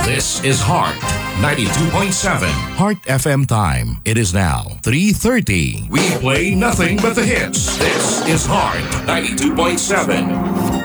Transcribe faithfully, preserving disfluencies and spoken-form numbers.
This is Heart ninety-two point seven. Heart F M time. It is now three thirty. We play nothing but the hits. This is Heart ninety-two point seven.